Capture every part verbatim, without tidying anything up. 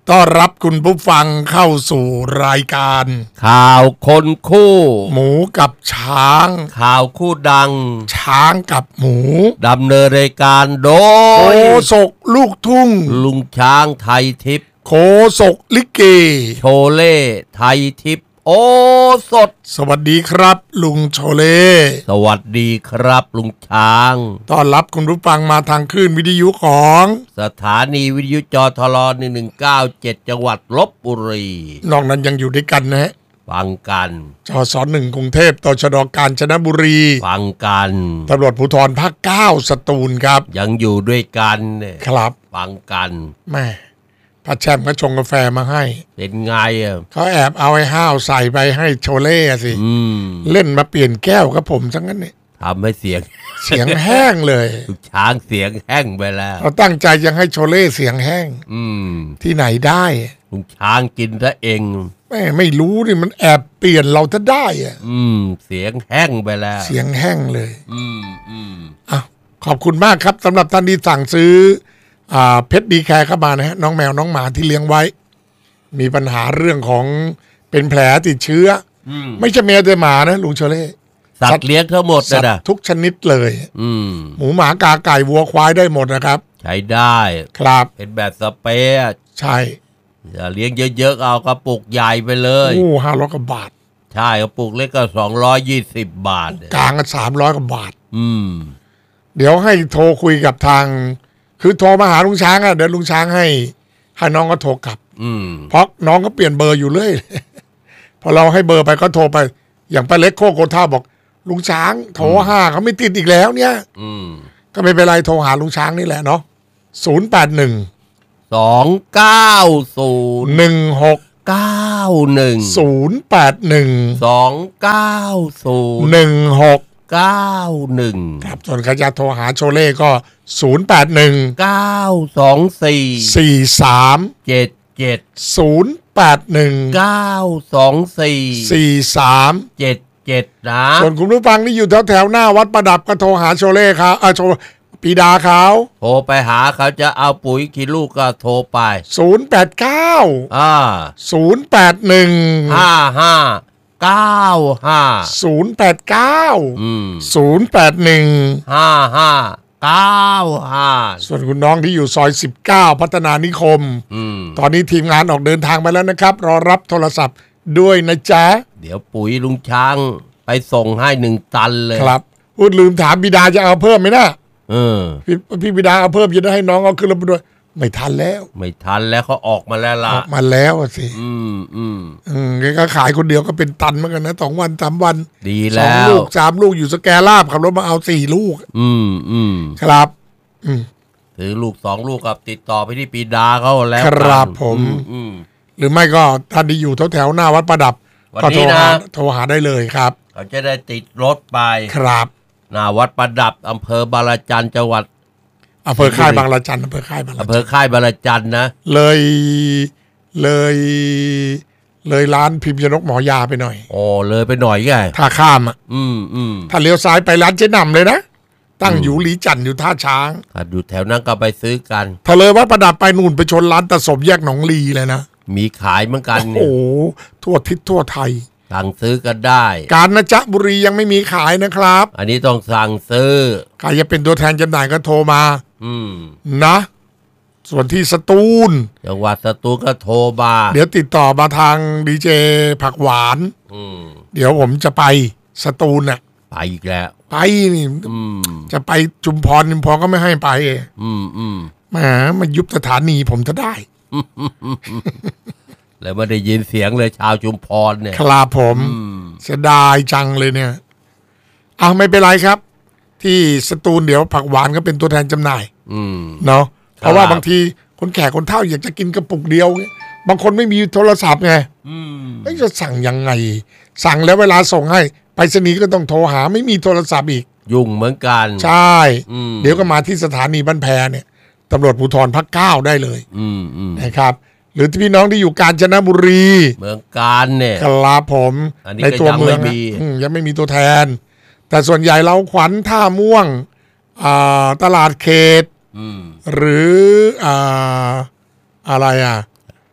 ต้อนรับคุณผู้ฟังเข้าสู่รายการข่าวคนคู่หมูกับช้างข่าวคู่ดังช้างกับหมูดำเนินรายการโดยโคศกลูกทุ่งลุงช้างไทยทิพย์โคศกลิเกโชเล่ไทยทิพย์โอสดสวัสดีครับลุงโชเล่สวัสดีครับลุงช้างต้อนรับคุณผู้ฟังมาทางคลื่นวิทยุของสถานีวิทยุจทลหนึ่งหนึ่งเก้าเจ็ดจังหวัดลพบุรีนอกนั้นยังอยู่ด้วยกันนะฮะฟังกันจสหนึ่งกรุงเทพตชดกาญจนบุรีฟังกันตำรวจภูธรภาคเก้าสตูลครับยังอยู่ด้วยกันครับฟังกันแม่พระแชมป์ก็ชงกาแฟมาให้เป็นไงอ่ะเขาแอบเอาไอ้ห้าวใส่ไปให้โชเล่สิเล่นมาเปลี่ยนแก้วกับผมทั้งนั้นเนี่ยทำให้เสียงเสียงแห้งเลยช้างเสียงแห้งไปแล้วเราตั้งใจจะให้โชเล่เสียงแห้งอืมที่ไหนได้ลุงช้างกินซะเองแม่ไม่รู้นี่มันแอบเปลี่ยนเราถ้าได้อ่ะอืมเสียงแห้งไปแล้วเสียงแห้งเลยอืมอืมอ่ะขอบคุณมากครับสำหรับท่านที่สั่งซื้ออ่าเพชรดีแคร์เข้ามานะฮะน้องแมวน้องหมาที่เลี้ยงไว้มีปัญหาเรื่องของเป็นแผลติดเชื้อไม่ใช่แมวแต่หมานะลุงโชเล่สัตว์เลี้ยงทั้งหมดนะนะทุกชนิดเลยหมูหมากาไก่วัวควายได้หมดนะครับใช้ได้ครับเป็นแบบสเปรย์ใช่จะเลี้ยงเยอะๆเอากระปุกใหญ่ไปเลยโอ้ห้าร้อยกว่าบาทใช่กระปุกเล็กก็สองร้อยยี่สิบบาทกลางก็สามร้อยกว่าบาทอืมเดี๋ยวให้โทรคุยกับทางคือโทรมาหาลุงช้างอ่ะเดี๋ยวลุงช้างให้ให้น้องก็โทรกลับเพราะน้องก็เปลี่ยนเบอร์อยู่เรื่อยพอเราให้เบอร์ไปก็โทรไปอย่างป้าเล็กโคโกท่าบอกลุงช้างโทรห้าเขาไม่ติดอีกแล้วเนี่ยก็ไม่เป็นไรโทรหาลุงช้างนี่แหละเนาะศูนย์แปดหนึ่งสองเก้าศูนย์หนึ่งหกเก้าหนึ่งศูนย์แปดหนึ่งสองเก้าศูนย์หนึ่งหกเก้าหนึ่งครับส่วนใครจะโทรหาโชเล่ก็ศูนย์แปดหนึ่งเก้าสองสี่สี่สามเจ็ดเจ็ดศูนย์แปดหนึ่งเก้าสองสี่สี่สามเจ็ดเจ็ดนะส่วนคุณผู้ฟังที่อยู่แถวแถวหน้าวัดประดับก็โทรหาโชเล่ครับอ่าโชปีดาเขาโทรไปหาเขาจะเอาปุ๋ยกี่ลูกก็โทรไปศูนย์แปดเก้าอ่าศูนย์แปดหนึ่งห้าห้าเก้าห้าศูนย์แปดเก้าอืมศูนย์แปดหนึ่งห้าห้าเก้าห้าส่วนคุณน้องที่อยู่ซอยสิบเก้าพัฒนานิคมอืมตอนนี้ทีมงานออกเดินทางไปแล้วนะครับรอรับโทรศัพท์ด้วยนะจ๊ะเดี๋ยวปุ๋ยลุงช้างไปส่งให้หนึ่งตันเลยครับพูดลืมถามบิดาจะเอาเพิ่มไหมนะเออพี่พี่บิดาเอาเพิ่มจะได้ให้น้องเอาขึ้นรถไปด้วยไม่ทันแล้วไม่ทันแล้วเขาออกมาแล้วล่ะออกมาแล้วสิอืมอืมอืมแกก็ขายคนเดียวก็เป็นตันเหมือนกันนะสองวันสามวันดีแล้วสองลูกสามลูกอยู่สแกลาบขับรถมาเอาสี่ลูกอืมอืมครับอืมถือลูกสองลูกกับติดต่อไปที่ปีดาเขาแล้วครับผมอืมหรือไม่ก็ท่านที่อยู่แถวแถวหน้าวัดประดับก็โทรหาโทรหาได้เลยครับเขาจะได้ติดรถไปครับหน้าวัดประดับอำเภอบางละจันจังหวัดอำเภอค่ายบางละจันอำเภอค่ายบางละจันอำเภอค่ายบางละจันนะเลยเลยเลยร้านพิมพ์ชนกหมอยาไปหน่อยโอ้เลยไปหน่อยไงท่าข้ามอ่ะอืมอืมถ้าเลี้ยวซ้ายไปร้านเจ๊นำเลยนะตั้งอยู่หลีจันอยู่ท่าช้างอยู่แถวนั้นก็ไปซื้อกันถ้าเลยวัดประดับไปนู่นไปชนร้านตะสมแยกหนองลีเลยนะมีขายเหมือนกันเนี่ยโอ้ทั่วทิศทั่วไทยสั่งซื้อกันได้กาญจนบุรียังไม่มีขายนะครับอันนี้ต้องสั่งซื้อใครจะเป็นตัวแทนจำหน่ายก็โทรมาอืมนะส่วนที่สตูลจังหวัดสตูลก็โทรมาเดี๋ยวติดต่อมาทางดีเจผักหวานอืมเดี๋ยวผมจะไปสตูลน่ะไปอีกแล้วไปนี่อืมจะไปจุมพรจุมพรก็ไม่ให้ไปอืมอืมแหมมายุบสถานีผมจะได้แล้วไม่ได้ยินเสียงเลยชาวชุมพรเนี่ยครับผมเสียดายจังเลยเนี่ยอ่ะไม่เป็นไรครับที่สตูลเดี๋ยวผักหวานก็เป็นตัวแทนจำหน่ายเนาะเพราะว่าบางทีคนแก่คนเฒ่าอยากจะกินกระปุกเดียวบางคนไม่มีโทรศัพท์ไงไม่จะสั่งยังไงสั่งแล้วเวลาส่งให้ไปรษณีย์ก็ต้องโทรหาไม่มีโทรศัพท์อีกยุ่งเหมือนกันใช่เดี๋ยวก็มาที่สถานีบ้านแพเนี่ยตำรวจภูธรภาคเก้าได้เลยนะครับหรือพี่น้องที่อยู่กาญจนบุรีเมืองกาญเนี่ยครับผมในตัวเมืองยังไม่มีตัวแทนแต่ส่วนใหญ่เราขวัญท่าม่วงตลาดเขตหรืออะไรอ่ะ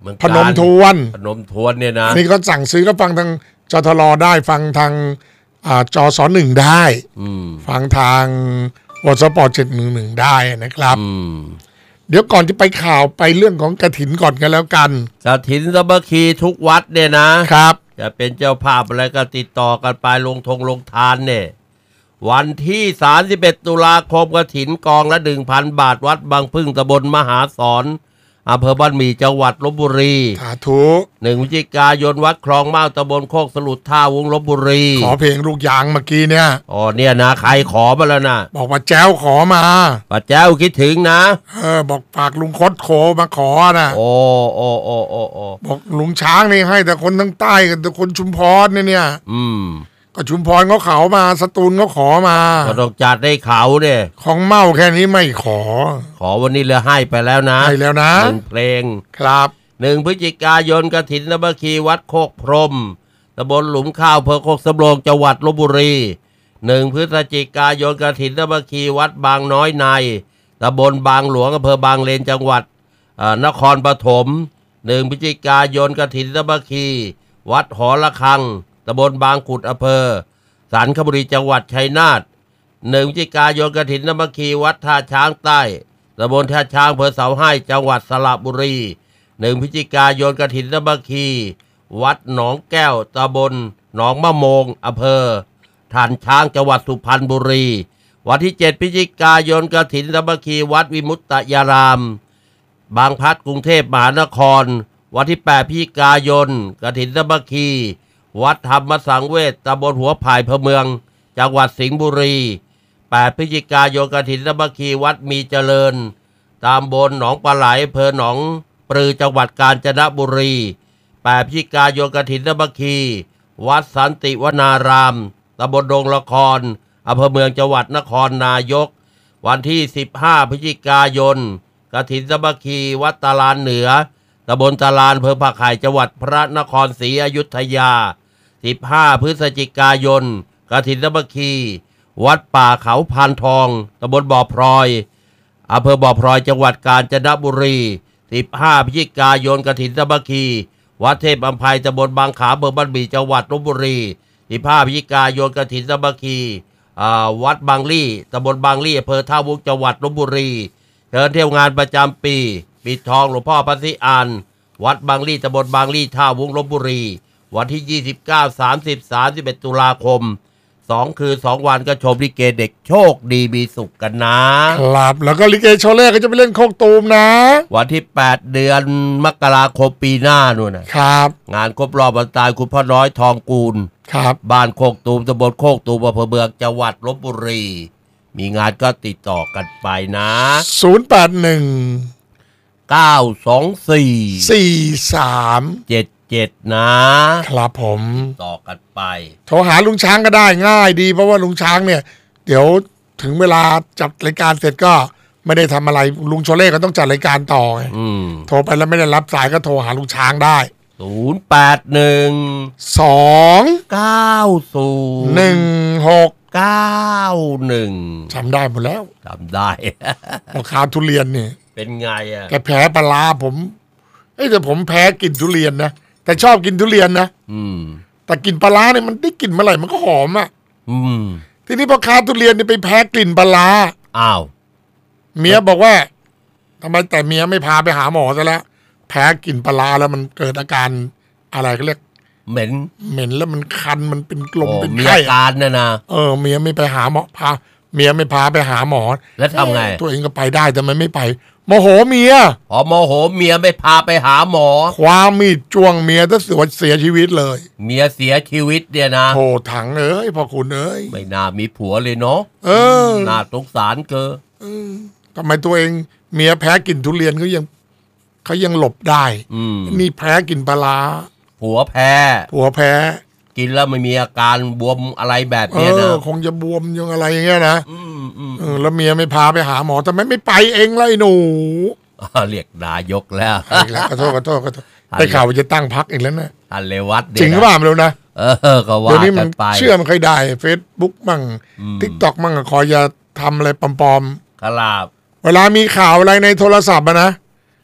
เมืองพนมทวนพนมทวนเนี่ยนะนี่ก็สั่งซื้อก็ฟังทางจทลได้ฟังทางอ่าจสหนึ่งได้อืมฟังทางวสปเจ็ดหนึ่งหนึ่งได้นะครับอืมเดี๋ยวก่อนจะไปข่าวไปเรื่องของกฐินก่อนกันแล้วกันกฐินสามัคคีทุกวัดเนี่ยนะครับ จะเป็นเจ้าภาพอะไรก็ติดต่อกันไปลงทงลงทานเนี่ยวันที่สามสิบเอ็ดตุลาคมกฐินกองละ หนึ่งพัน บาทวัดบางพึ่งตำบลมหาสอนอำเภอบ้านหมี่จังหวัดลพบุรีสาธุหนึ่งพฤศจิกายนวัดคลองเมาตำบลโคกสลุดท่าวงลพบุรีขอเพลงลูกยางเมื่อกี้เนี่ยอ๋อเนี่ยนะใครขอมาแล้วนะบอกว่าแจ้วขอมาป้าแจ้วคิดถึงนะเออบอกฝากลุงคดโขมาขอนะโอ้โอ้โอ้โอ้โอ้บอกลุงช้างนี่ให้แต่คนทั้งใต้กับแต่คนชุมพรเนี่ยเนี่ยอืมก็ชุมพรเขาเขามาสตูลเขาขอมาก็ต้องจัดให้เขาเนี่ยของเมาแค่นี้ไม่ขอขอวันนี้เลยให้ไปแล้วนะให้แล้วนะหนึ่งเพลงครับหนึ่งพฤศจิกายนกฐินสามัคคีวัดโคกพรหมตำบลหลุมข้าวอำเภอโคกสำโรงจังหวัดลพบุรีหนึ่งพฤศจิกายนกฐินสามัคคีวัดบางน้อยในตำบลบางหลวงอำเภอบางเลนจังหวัดนครปฐมหนึ่งพฤศจิกายนกฐินสามัคคีวัดหอระฆังตำบลบางขุดอำเภอสันคบุรีจังหวัดชัยนาทหนึ่งพฤศจิกายนกฐินสามัคคีวัดท่าช้างใต้ตำบลท่าช้างอำเภอเสาให้จังหวัดสระบุรีหนึ่งพฤศจิกายนกฐินสามัคคีวัดหนองแก้วตำบลหนองมะโมงอำเภอฐานช้างจังหวัดสุพรรณบุรีวันที่เจ็ดพฤศจิกายนกฐินสามัคคีวัดวิมุตตยารามบางพลัดกรุงเทพมหานครวันที่แปดพฤศจิกายนกฐินสามัคคีวัดธรรมสังเวชตำบลหัวไผ่พะเมืองจังหวัดสิงห์บุรีแปดพฤศจิกายนกฐินสามัคคีวัดมีเจริญตำบลหนองปลาไหลอำเภอหนองปลือจังหวัดกาญจนบุรีแปดพฤศจิกายนกฐินสามัคคีวัดสันติวนารามตำบลดงละครอำเภอเมืองจังหวัดนครนายกวันที่สิบห้าพฤศจิกายนกฐินสามัคคีวัดตาลานเหนือตำบลตาลานอำเภอผักไห่จังหวัดพระนครศรีอยุธยาสิบห้าพฤศจิกายนกฐินสามัคคีวัดป่าเขาพานทองตำบลบ่อพลอยอำเภอบ่อพลอยจังหวัดกาญจนบุรีสิบห้าพฤศจิกายนกฐินสามัคคีวัดเทพอำไพตำบลบางขาอำเภอบ้านหมี่จังหวัดลพบุรีสิบห้าพฤศจิกายนกฐินสามัคคีวัดบางลี่ตำบลบางลี่อำเภอท่าวุ้งจังหวัดลพบุรีเชิญเที่ยวงานประจำปีปิดทองหลวงพ่อพระศรีอานวัดบางลี่ตำบลบางลี่ท่าวุ้งลพบุรีวันที่ยี่สิบเก้า สามสิบ สามสิบเอ็ดตุลาคมสองคืนสองวันก็ชมลิเกเด็กโชคดีมีสุขกันนะครับแล้วก็ลิเกโชว์แรกก็จะไปเล่นโคกตูมนะวันที่แปดเดือนมกราคมปีหน้านู่นนะครับงานครบรอบวันตายคุณพ่อน้อยทองกูลครับบ้านโคกตูมตำบลโคกตูมอำเภอเมืองจังหวัดลพบุรีมีงานก็ติดต่อกันไปนะศูนย์ แปด หนึ่งเก้า สอง สี่สี่ สามเจ็ด เจ็ดนะครับผมต่อกันไปโทรหาลุงช้างก็ได้ง่ายดีเพราะว่าลุงช้างเนี่ยเดี๋ยวถึงเวลาจัดรายการเสร็จก็ไม่ได้ทำอะไรลุงโชเล่ก็ต้องจัดรายการต่อไงโทรไปแล้วไม่ได้รับสายก็โทรหาลุงช้างได้ศูนย์ แปด หนึ่งสองเก้า ศูนย์หนึ่ง หกเก้า หนึ่งจำได้หมดแล้วจำได้ราคาทุเรียนนี่เป็นไงอ่ะแกแพ้ปลาผมเอ้แต่ผมแพ้กินทุเรียนนะแต่ชอบกินทุเรียนนะอืมแต่กินปลาเนี่ยมันได้กลิ่นเมื่อไหร่มันก็หอมอ่ะอืมทีนี้พอค้าทุเรียนนี่ไปแพ้กลิ่นปลาอ้าวเมียบอกว่าทำไมแต่เมียไม่พาไปหาหมอซะแล้วแพ้กลิ่นปลาแล้วมันเกิดอาการอะไรก็เรียกเหม็นเหม็นแล้วมันคันมันเป็นกลมเป็นไข้มีอาการเนี่ยนะเออเมียไม่ไปหาหมอพาเมียไม่พาไปหาหมอแล้วทำไงตัวเองก็ไปได้แต่มันไม่ไปโมโหเมียอ๋อโมโหเมียไม่พาไปหาหมอความมีดจ้วงเมียถ้าเสียเสียชีวิตเลยเมียเสียชีวิตเนี่ยนะโธ่ถังเอ้ยพ่อคุณเอ้ยไม่น่ามีผัวเลยเนาะเออน่าสงสารเกินทำไมตัวเองเมียแพ้กลิ่นทุเรียนเขายังเขายังหลบได้นี่แพ้กลิ่นปลาผัวแพ้ผัวแพ้กินแล้วไม่มีอาการบวมอะไรแบบนี้นะคงจะบวมยังอะไรอย่างเงี้ยนะแล้วเมียไม่พาไปหาหมอทำไมไม่ไปเองล่ะไอ้หนูเรียกนายกแล้วขอโทษขอโทษขอโทษได้ข่าวว่าจะตั้งพรรคอีกแล้วนะท่านเลวัตจริงหรือเปล่าไม่รู้นะเออก็ว่าเดี๋ยวนี้มันเชื่อมันเคยได้เฟซบุ๊กมั่งทิกตอกมั่งคอยจะทำอะไรปลอมๆครับเวลามีข่าวอะไรในโทรศัพท์นะ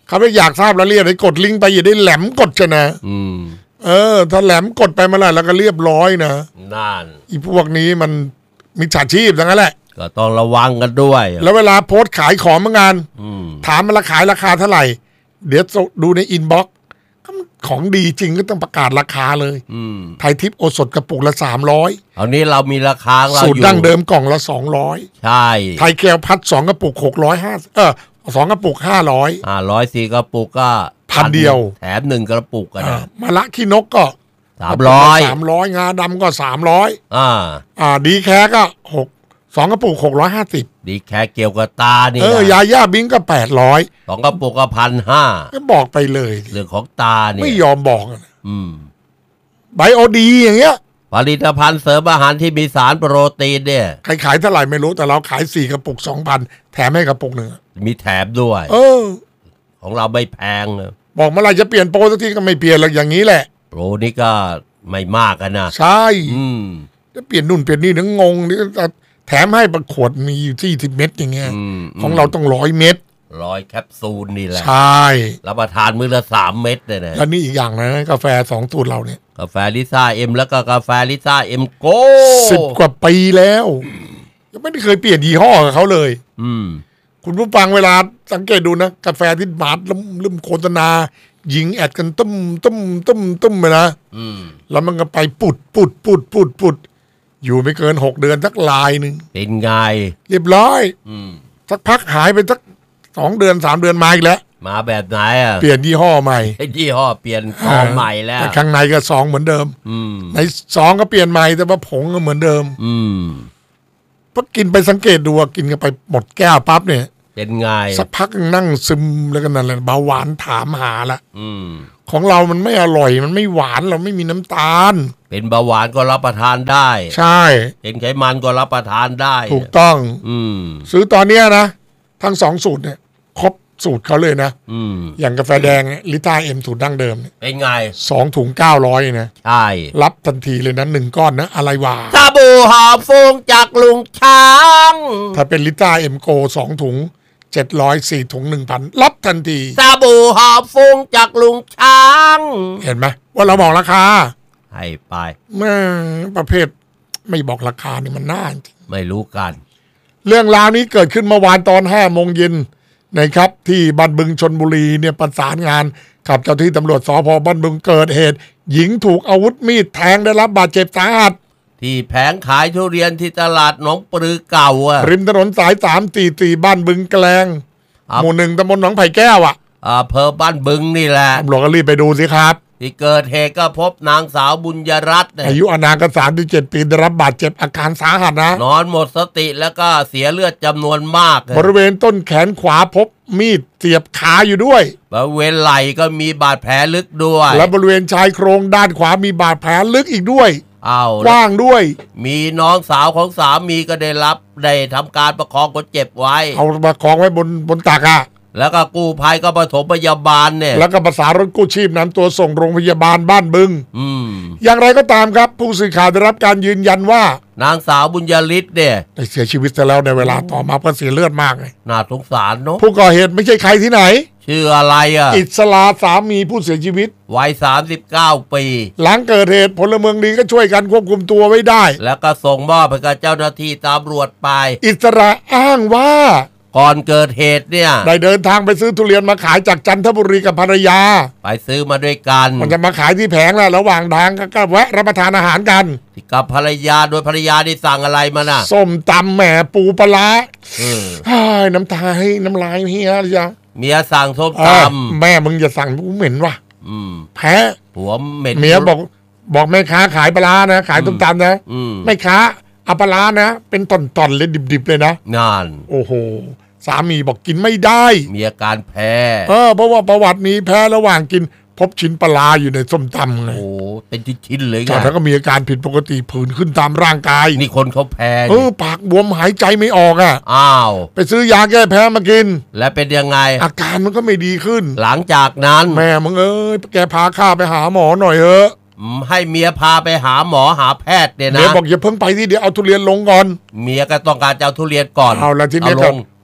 เขาไม่อยากทราบรายละเอียดให้กดลิงก์ไปอย่าได้แหลมกดชนะอืมเออถ้าแหลมกดไปเมื่อไหร่แล้วก็เรียบร้อยนะนั่นอีพวกนี้มันมิจฉาชีพทั้งนั้นแหละก็ต้องระวังกันด้วยแล้วเวลาโพสต์ขายของเหมือนกันถามมันราคาราคาเท่าไหร่เดี๋ยวดูในอินบ็อกซ์ของดีจริงก็ต้องประกาศราคาเลยไทยทิพย์โอสถกระปุกละสามร้อยเอานี้เรามีราคาเราสูตรดั้งเดิมกล่องละสองร้อยใช่ไทยแก้วพัดสองกระปุกหกร้อยห้าเออสองกระปุกห้าร้อยห้าร้อยสี่กระปุกก็พันเดียวแถมหนึ่งกระปุกกันนะมะละขี้นกก็สามร้อยสามร้อยงาดำก็สามร้อยอ่าอ่าดีแค่ก็หกสองกระปุกหกร้อยห้าสิบดีแค่เกี่ยวกับตานี่เออยาย่าบิงก็แปดร้อยสองกระปุกก็พันห้าก็บอกไปเลยเรื่องของตาเนี่ยไม่ยอมบอกอืมไบโอดีอย่างเงี้ยผลิตภัณฑ์เสริมอาหารที่มีสารโปรตีนเนี่ยใครขายเท่าไหร่ไม่รู้แต่เราขายสี่กระปุกสองพันแถมให้กระปุกหนึ่งมีแถมด้วยเออของเราไม่แพงนะบอกเมื่อไหร่จะเปลี่ยนโปรสักทีก็ไม่เปลี่ยนหรอกอย่างนี้แหละโปรนี่ก็ไม่มากกันนะใช่จะเปลี่ยนนู่นเปลี่ยนนี่นึงงงนี่แถมให้ประขวดมีอยู่ที่สิบเม็ดอย่างเงี้ยของเราต้องร้อยเม็ดร้อยแคปซูลนี่แหละใช่รับประทานมื้อละสามเม็ดเลยนะแล้วนี่อีกอย่างนะกาแฟสองสูตรเราเนี่ยกาแฟลิซ่าเอ็มแล้วก็กาแฟลิซ่าเอ็มโก้สิบกว่าปีแล้วยังไม่ได้เคยเปลี่ยนยี่ห้อกับเขาเลยอืมคุณผู้ฟังเวลาสังเกตดูนะกาแฟที่มาดลืมโฆษณายิงแอดกันตุ้มตุ้มตุ้มตุ้มไปนะแล้วมันก็ไปปุดปุดปุดปุดปุดอยู่ไม่เกินหกเดือนสักลายหนึ่งเป็นไงเรียบร้อยสักพักหายไปสักสองเดือนสามเดือนมาอีกแล้วมาแบบไหนอ่ะเปลี่ยนยี่ห้อใหม่ยี่ห้อเปลี่ยนซองใหม่แล้วแต่ข้างในก็ซองเหมือนเดิมในซองก็เปลี่ยนใหม่แต่ว่าผงก็เหมือนเดิมพอกินไปสังเกตดูกินกันไปหมดแก้วปั๊บเนี่ยเป็นไงสักพักนั่งซึมแล้วก็นั่นแหละเบาหวานถามหาละของเรามันไม่อร่อยมันไม่หวานเราไม่มีน้ำตาลเป็นเบาหวานก็รับประทานได้ใช่เป็นไขมันก็รับประทานได้ถูกต้องซื้อตอนเนี้ยนะทั้งสองสูตรเนี่ยครบสูตรเขาเลยนะอย่างกาแฟแดงลิต้าเอ็มสูตรดั้งเดิมเป็นไงสองถุงเก้าร้อยนะใช่รับทันทีเลยนะหนึ่งก้อนนะอะไรวะซาบูหอมฟงจากลุงช้างถ้าเป็นลิต้าเอ็มโกสองถุงเจ็ดร้อยสี่ถุงหนึ่งพันรับทันทีซาบูหอมฟงจากลุงช้างเห็นไหมว่าเราบอกราคาให้ไปแม่ประเภทไม่บอกราคานี่มันน่าจริงไม่รู้กันเรื่องราวนี้เกิดขึ้นเมื่อวานตอนห้าโมงเย็นนะครับที่บ้านบึงชลบุรีเนี่ยประสานงานกับเจ้าที่ตำรวจสพบ้านบึงเกิดเหตุหญิงถูกอาวุธมีดแทงได้รับบาดเจ็บสาหัสที่แผงขายทุเรียนที่ตลาดหนองปลือเก่าอ่ะริมถนนสายสามสี่สี่บ้านบึงแกลงหมู่หนึ่งตำบลหนองไผ่แก้วอ่ะอำเภอบ้านบึงนี่แหละตำรวจก็รีบไปดูสิครับที่เกิดเหตุก็พบนางสาวบุญยรัตน์อายุอานามก็สามสิบเจ็ดปีได้รับบาดเจ็บอาการสาหัสนะนอนหมดสติแล้วก็เสียเลือดจำนวนมากบริเวณต้นแขนขวาพบมีดเสียบขาอยู่ด้วยบริเวณไหล่ก็มีบาดแผลลึกด้วยและบริเวณชายโครงด้านขวามีบาดแผลลึกอีกด้วยอ้าวกว้างด้วยมีน้องสาวของสามีก็ได้รับได้ทำการประคองคนเจ็บไว้เอาประคองไว้บนบนตักอ่ะแล้วก็กู้ภัยก็ปฐมพยาบาลเนี่ยแล้วก็ประสานรถกู้ชีพนำตัวส่งโรงพยาบาลบ้านบึงอืมอย่างไรก็ตามครับผู้สื่อข่าวได้รับการยืนยันว่านางสาวบุญยฤทธิ์เนี่ยได้เสียชีวิตแล้วในเวลาต่อมาเพราะเสียเลือดมากเลยน่าสงสารเนาะผู้ก่อเหตุไม่ใช่ใครที่ไหนชื่ออะไรอ่ะอิสลาสามีผู้เสียชีวิตวัยสามสิบเก้าปีหลังเกิดเหตุพลเมืองดีก็ช่วยกันควบคุมตัวไว้ได้แล้วก็ส่งมอบให้กับเจ้าหน้าที่ตำรวจไปอิสระอ้างว่าก่อนเกิดเหตุเนี่ยได้เดินทางไปซื้อทุเรียนมาขายจากจันทบุรีกับภรรยาไปซื้อมาด้วยกันมันจะมาขายที่แผงแล้วระหว่างทางก็แวะรับประทานอาหารกันกับภรรยาโดยภรรยาได้สั่งอะไรมาน่ะส้มตำแหมปูปลาเฮ้ยน้ำตาให้น้ำลายเฮียหรือยังเมียสั่งส้มตำแม่มึงอย่าสั่งกูเหม็นว่ะแพ้ผัวเหม็นเมียบอกบอกแม่ค้าขายปลานะขายส้มตำนะแม่ค้าเอาปลานะเป็นตอนๆเลยดิบๆเลยนะงานโอ้โหสามีบอกกินไม่ได้มีอาการแพ้เออเพราะว่าประวัตินี้แพ้ระหว่างกินพบชิ้นปลาอยู่ในส้มตำไงโอ้เป็นชิ้นๆเลยไงแล้วก็มีอาการผิดปกติผื่นขึ้นตามร่างกายนี่คนเขาแพ้เออปากบวมหายใจไม่ออกอ่ะอ้าวไปซื้อยาแก้แพ้มากินและเป็นยังไงอาการมันก็ไม่ดีขึ้นหลังจากนั้นแม่มึงเอ้ยแกพาข้าไปหาหมอหน่อยเถอะให้เมียพาไปหาหมอหาแพทย์เนี่ยนะเมียบอกอย่าเพิ่งไปที่เดี๋ยวเอาทุเรียนลงก่อนเมียก็ต้องการจะเอาทุเรียนก่อนเอาละทีนี้ก็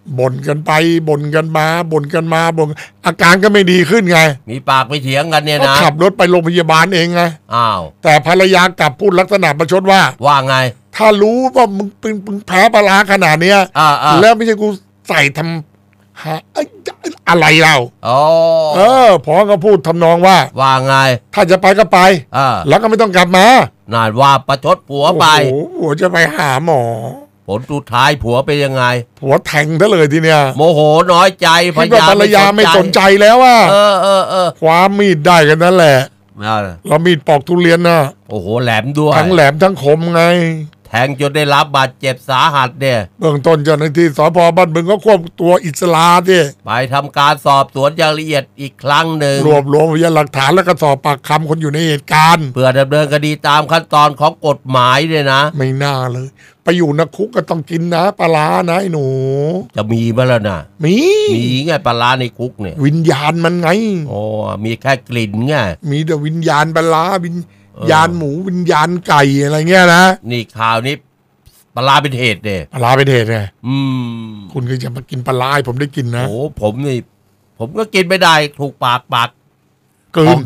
บ่นกันไปบ่นกันมาบ่นกันมาบ่นอาการก็ไม่ดีขึ้นไงมีปากไม่เถียงกันเนี่ยนะขับรถไปโรงพยาบาลเองไงอ้าวแต่ภรรยากลับพูดลักษณะประชดว่าว่าไงถ้ารู้ว่ามึงเป็นมึงแพ้ปลาร้าขนาดเนี้ยแล้วไม่ใช่กูใส่ทำฮะอะไรเราอ๋อเออพอก็พูดทำนองว่าว่าไงถ้าจะไปก็ไปแล้วก็ไม่ต้องกลับมานานว่าประชดผัวไปโอ้โหผัวจะไปหาหมอผลสุดท้ายผัวเป็นยังไงผัวแทงซะเลยทีเนี้ยโมโหน้อยใจภรรยาไม่สนใจแล้วว่าเออเออเออคว้ามีดได้กันนั่นแหละเรามีดปอกทุเรียนนะโอ้โหแหลมด้วยทั้งแหลมทั้งคมไงแทงจนได้รับบาดเจ็บสาหัสเนี่ยเบื้องต้นเจ้าหน้าที่สภ.บ้านบึงก็ควบตัวอิสลาดิไปทำการสอบสวนอย่างละเอียดอีกครั้งหนึ่งรวบรวมพยานหลักฐานแล้วก็สอบปากคำคนอยู่ในเหตุการณ์เพื่อดำเนินคดีตามขั้นตอนของกฎหมายเนี่ยนะไม่น่าเลยไปอยู่ในคุกก็ต้องกินนะปลาร้านะไอ้หนูจะมีบ้างแล้วนะมีมีไงปลาร้าในคุกเนี่ยวิญญาณมันไงโอ้มีแค่กลิ่นไงมีแต่วิญญาณปลาร้าวิญญาณหมูวิญญาณไก่อะไรเงี้ยนะนี่ข่าวนี้ปลาเป็นเหตุเนี่ยปลาเป็นเหตุไงอืมคุณก็จะมากินปลาผมได้กินนะโอ้ผมนี่ผมก็กินไม่ได้ถูกปากปากเกิน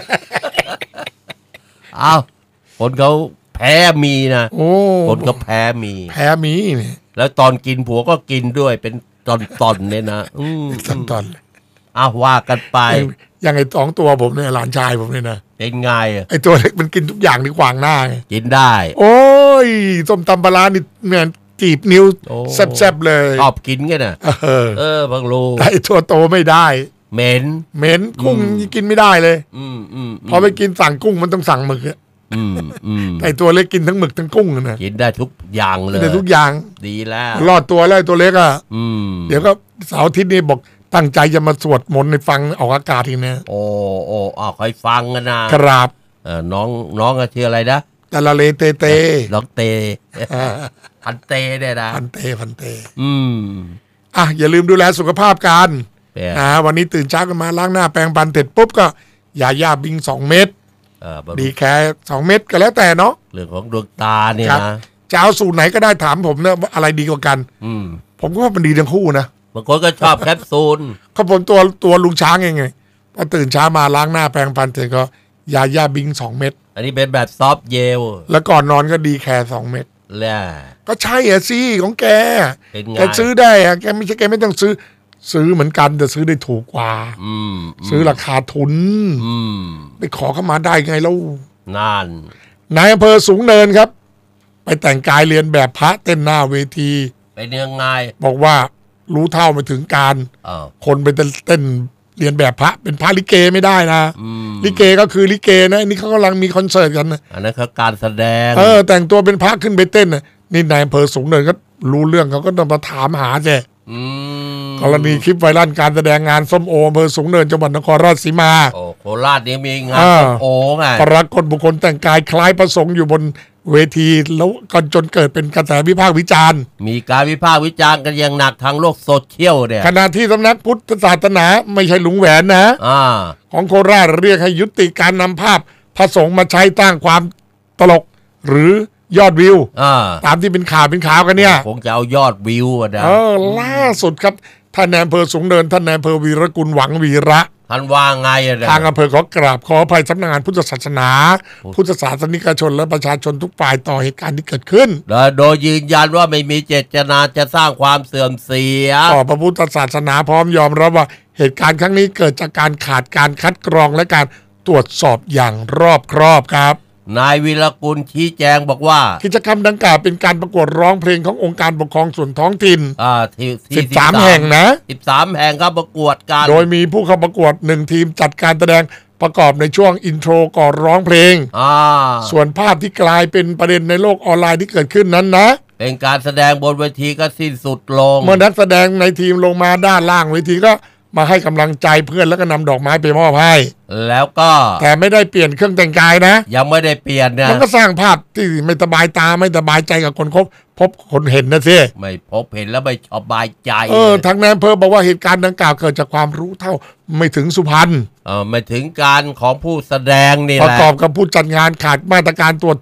อ้าวคนเขาแพ้มีนะโอ้คนก็แพ้มีแพ้มีเนี่ยแล้วตอนกินผัวก็กินด้วยเป็นตอนตอนเนี่ยนะอืมตอนตอนอ้าวว่ากันไปอย่างไอ้สองตัวผมเนี่ยหลานชายผมเนี่ยนะเป็นไงไอ้ตัวเล็กมันกินทุกอย่างที่ขวางหน้ากินได้โอ้ยส้มตำปลานี่เนี่ยจีบนิ้วแซ่บๆเลยชอบกินกันนะเออเออบังรูไอ้ตัวโตไม่ได้เหม็นเหม็นกุ้งกินไม่ได้เลยอืมอืมพอไปกินสั่งกุ้งมันต้องสั่งหมึกอืมอืมไอ้ตัวเล็กกินทั้งหมึกทั้งกุ้งนะกินได้ทุกอย่างเลยได้ทุกอย่างดีแล้วรอดตัวแล้วตัวเล็กอ่ะอืมเดี๋ยวก็เสาร์อาทิตย์นี้บอกตั้งใจจะมาสวดมนต์ในฟังออกอากาศทีนี้โอ้โอ้อ่าคอยฟังกันนะครับเออน้องน้องชื่ออะไรนะตะละเลเตเตน้องเตพันเตเนี่ยนะพันเตพันเตอืมอ่ะอย่าลืมดูแลสุขภาพกันอ่าวันนี้ตื่นเช้ากันมาล้างหน้าแปรงฟันเสร็จปุ๊บก็ยาย่าบิงสองเม็ดดีแค่สองเม็ดก็แล้วแต่เนาะเรื่องของดวงตาเนี่ยนะจะเอาสูตรไหนก็ได้ถามผมนะว่าอะไรดีกว่ากันอืมผมก็ว่ามันดีทั้งคู่นะบางคนก็ชอบแคปซูลเขาผมตัวตัวลุงช้างเองไงพอตื่นเช้ามาล้างหน้าแปรงฟันเสร็จก็ยาย่าบิงสองเม็ดอันนี้เป็นแบบซอฟเยลแล้วก่อนนอนก็ดีแค่สองเม็ดแล้วก็ใช่อะสิของแกแกซื้อได้อะแกไม่ใช่แกไม่ต้องซื้อซื้อเหมือนกันแต่ซื้อได้ถูกกว่าซื้อราคาทุนไปขอเข้ามาได้ไงแล้วนั่นนายอำเภอสูงเนินครับไปแต่งกายเรียนแบบพระเต้นหน้าเวทีไปเนื้อไงบอกว่ารู้เท่าไปถึงการคนไปเต้นเรียนแบบพระเป็นพระลิเกไม่ได้นะลิเกก็คือลิเกนะนี่เขากำลังมีคอนเสิร์ตกันนะอันนั้นคือการแสดงเออแต่งตัวเป็นพระขึ้นไปเต้นนะนี่นายอำเภอสูงเนินก็รู้เรื่องเขาก็ต้องมาถามหาแกกรณีคลิปไวรัลการแสดงงานส้มโออำเภอสูงเนินจังหวัดนครราชสีมาโอ้โคราชนี่มีงานส้มโอไงปรากฏบุคคลแต่งกายคล้ายพระสงฆ์อยู่บนเวทีแล้วก็จนเกิดเป็นกระแสวิพากษ์วิจารณ์มีการวิพากษ์วิจารณ์กันอย่างหนักทางโลกโซเชียลเนี่ยขณะที่สำนักพุทธศาสนาไม่ใช่หลุงแหวนนะของโคราชเรียกให้ยุติการนำภาพพระสงฆ์มาใช้ตั้งความตลกหรือยอดวิวตามที่เป็นข่าวเป็นข่าวกันเนี่ยคงจะเอายอดวิวนะเออล่าสุดครับท่านนายอำเภอสูงเนินท่านนายอำเภอวีรกุลหวังวีระท่านว่าไงทางอำเภอขอกราบขออภัยสำนักงานพุทธศาสนาพุทธศาสนิกชนและประชาชนทุกฝ่ายต่อเหตุการณ์ที่เกิดขึ้นโดยยืนยันว่าไม่มีเจตนาจะสร้างความเสื่อมเสียต่อพระพุทธศาสนาพร้อมยอมรับว่าเหตุการณ์ครั้งนี้เกิดจากการขาดการคัดกรองและการตรวจสอบอย่างรอบคอบครับนายวีรกุลชี้แจงบอกว่ากิจกรรมดังกล่าวเป็นการประกวดร้องเพลงขององค์การปกครองส่วนท้องถิ่นอ่าที่สิบสามแห่งนะสิบสามแห่งครับประกวดกันโดยมีผู้เข้าประกวดหนึ่งทีมจัดการแสดงประกอบในช่วงอินโทรก่อนร้องเพลงอ่าส่วนภาพที่กลายเป็นประเด็นในโลกออนไลน์ที่เกิดขึ้นนั้นนะเป็นการแสดงบนเวทีก็สิ้นสุดลงเมื่อนักแสดงในทีมลงมาด้านล่างเวทีก็มาให้กำลังใจเพื่อนแล้วก็นำดอกไม้ไปมอบให้แล้วก็แต่ไม่ได้เปลี่ยนเครื่องแต่งกายนะยังไม่ได้เปลี่ยนนะมันก็สร้างภาพที่ไม่สบายตาไม่สบายใจกับคนคบพบคนเห็นนะสิไม่พบเห็นแล้วไม่สบายใจเออทางนายอำเภอบอกว่าเหตุการณ์ดังกล่าวเกิดจากความรู้เท่าไม่ถึงสุพรรณเออไม่ถึงการของผู้แสดงนี่แหละประกอบกับผู้จัดงานขาดมาตรการตรวจสอบ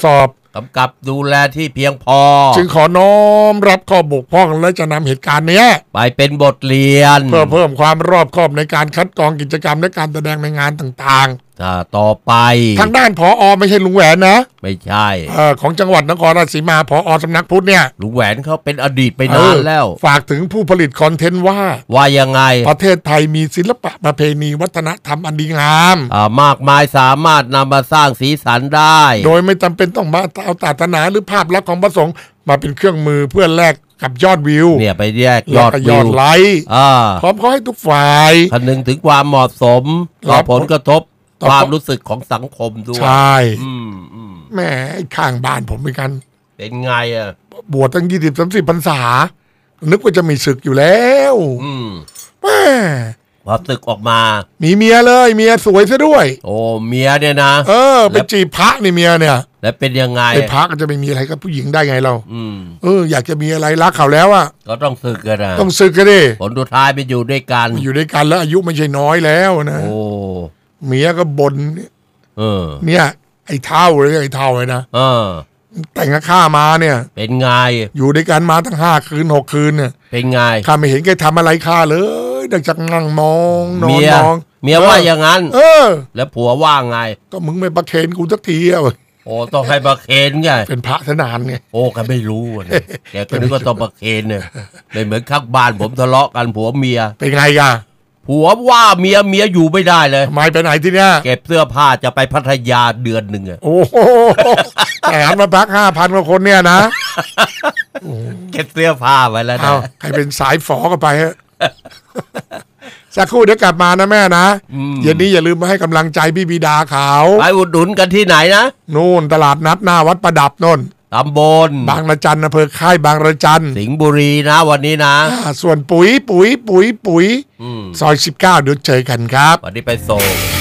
กำกับดูแลที่เพียงพอจึงขอน้อมรับข้อบกพร่องและจะนำเหตุการณ์นี้ไปเป็นบทเรียนเพื่อเพิ่มความรอบคอบในการคัดกรองกิจกรรมและการแสดงในงานต่างๆต่อไปทางด้านผอ.ไม่ใช่ลุงแหวนนะไม่ใช่เออของจังหวัดนครราชสีมาผอ.สำนักพุทธเนี่ยลุงแหวนเขาเป็นอดีตไปนานแล้วฝากถึงผู้ผลิตคอนเทนต์ว่าว่ายังไงประเทศไทยมีศิลปะประเพณีวัฒนธรรมอันดีงามอ่ามากมายสามารถนำมาสร้างสีสันได้โดยไม่จำเป็นต้องมาเอาศาสนาหรือภาพลักษณ์ของพระสงฆ์มาเป็นเครื่องมือเพื่อแลกกับยอดวิวเนี่ยไปแยกยอดวิวไลค์พร้อมขอให้ทุกฝ่ายคำนึงถึงความเหมาะสมต่อผลกระทบความรู้สึกของสังคมด้วยใช่แม่ข้างบ้านผมเหมือนกันเป็นไงอ่ะบวชตั้งยี่สิบสามสิบพรรษานึกว่าจะมีศึกอยู่แล้วแม่พอศึกออกมามีเมียเลยเมียสวยซะด้วยโอ้เมียเนี่ยนะเออไปจีบพระนี่เมียเนี่ยแล้วเป็นยังไงไอ้พระก็จะไม่มีอะไรกับผู้หญิงได้ไงเราเอออยากจะมีอะไรรักเขาแล้วอ่ะก็ต้องศึกกันนะต้องศึกกันดิผลสุดท้ายไปอยู่ด้วยกันอยู่ด้วยกันแล้วอายุไม่ใช่น้อยแล้วนะโอ้เมียก็บ่นเออเนี่ยไอ้เท่าเลยไอ้เท่าเลยนะเออแต่งข้ามาเนี่ยเป็นไงอยู่ด้วยกันมาตั้งห้าคืนหกคืนเนี่ยเป็นไงข้าไม่เห็นแกทำอะไรข้าเลยดังจากนั่งมองนอนมองเมียว่าอย่างนั้นเออแล้วผัวว่าไงก็มึงไม่ประเคนกูสักทีอ่ะโอ้ต้องให้ประเคนไงเป็นพระสนานไงโอ้แกไม่รู้เนี่ยแกก็นึกว่าต้องประเคนเนี่ยไม่เหมือนข้างบ้านผมทะเลาะกันผัวเมียเป็นไงกันผัวว่าเมียเมียอยู่ไม่ได้เลยทำไมไปไหนที่เนี้ยเก็บเสื้อผ้าจะไปพัทยาเดือนหนึ่งอ่ะโอ้โหแต่หันมาพักห้าพันกว่าคนเนี่ยนะเก็บเสื้อผ้าไว้แล้วนะใครเป็นสายฝอก็ไปฮะสักครู่เดี๋ยวกลับมานะแม่นะเย็นนี้อย่าลืมมาให้กำลังใจพี่บิดาเขาไปอุดหนุนกันที่ไหนนะนู่นตลาดนัดหน้าวัดประดับนนตำบลบางระจันอำเภอค่ายบางระจันสิงห์บุรีนะวันนี้นะส่วนปุ๋ยปุ๋ยปุ๋ยปุ๋ยซอยสิบเก้าเดี๋ยวเจอกันครับวันนี้ไปส่ง